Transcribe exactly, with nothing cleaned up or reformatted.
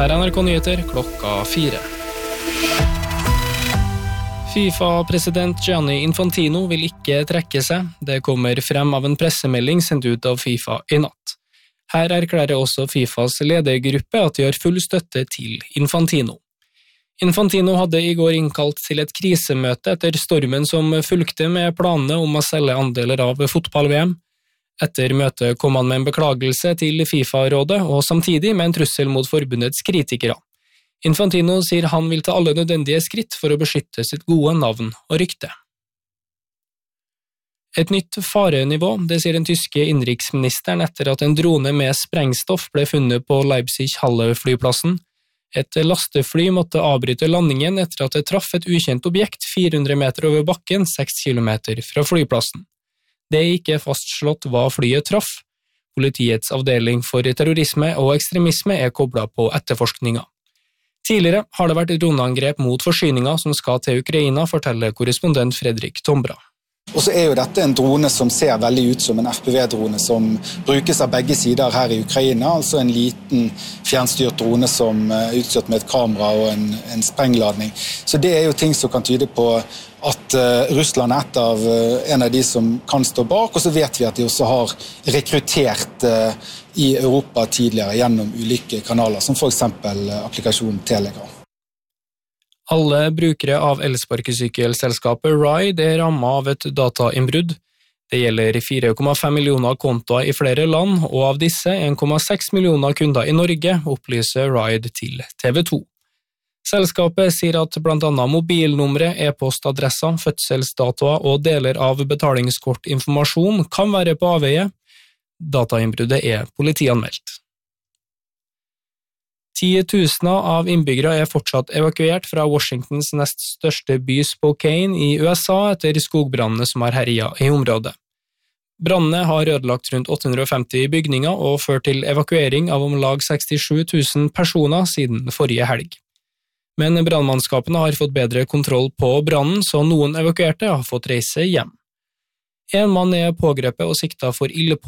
Her er N R K Nyheter klokka fire. FIFA-president Gianni Infantino vil ikke trekke seg. Det kommer frem av en pressemelding sendt ut av FIFA i natt. Her erklærer også FIFAs ledergruppe at de har full støtte til Infantino. Infantino hadde i går innkalt til et krisemøte etter stormen som fulgte med planene om å selge andeler av fotball-V M. Etter møtet kom han med en beklagelse til FIFA-rådet og samtidig med en trussel mot forbundets kritikere. Infantino sier han vil ta alle nødvendige skritt for å beskytte sitt gode navn og rykte. Et nytt farenivå, det sier den tyske innenriksministeren etter at en drone med sprengstoff ble funnet på Leipzig-Halle-flyplassen. Et lastefly måtte avbryte landingen etter at det traff et ukjent objekt fire hundre meter over bakken, seks kilometer fra flyplassen. Det er ikke fastslått hva flyet traff. Politiets avdeling for terrorisme og ekstremisme er koblet på etterforskninga. Tidligere har det vært droneangrep mot forsyninger som skal til Ukraina, forteller korrespondent Fredrik Tombra. Og så er jo dette en drone som ser veldig ut som en F P V-drone som brukes av begge sider her i Ukraina, altså en liten fjernstyrt drone som er utstyrt med et kamera og en, en sprengladning. Så det er jo ting som kan tyde på at uh, Russland er et av, uh, en av de som kan stå bak, og så vet vi at de også har rekruttert uh, i Europa tidligere gjennom ulike kanaler, som for eksempel uh, applikasjonen Telegram. Alle brukere av elsparkesykkelselskapet Ride er rammet av et datainnbrudd. Det gjelder fire komma fem millioner kontoer i flere land, og av disse en komma seks millioner kunder i Norge, opplyser Ride til T V to. Selskapet sier at blant annet mobilnumre, e-postadresser, fødselsdatoer og deler av betalingskortinformasjon kan være på avveie. Datainnbruddet er politianmeldt. Titusener av innbyggere er fortsatt evakuert fra Washingtons nest største by Spokane i U S A etter skogbrannene som har herjet i området. Brannene har ødelagt rundt åtte hundre og femti bygninger og ført til evakuering av om lag sekstisju tusen personer siden forrige helg. Men brannmannskapene har fått bedre kontroll på brannen, så noen evakuerte har fått reise hjem. En mann er pågrepet og siktet for ille på